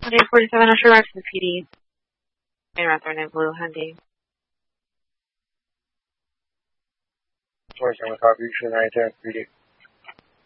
Day 47 Usher Rex from PD. And Rathorn and Blue Hyundai. 47 copy, 292, PD.